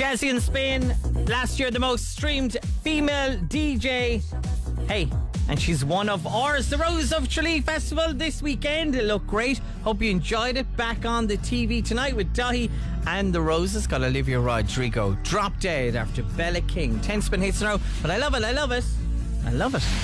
Jazzy in Spain, last year the most streamed female DJ. Hey, and she's one of ours. The Rose of Tralee Festival this weekend. It looked great. Hope you enjoyed it. Back on the TV tonight with Dahi and the Roses. Got Olivia Rodrigo. Drop Dead after Bella King. 10 spin hits in a row. But I love it. I love it. I love it.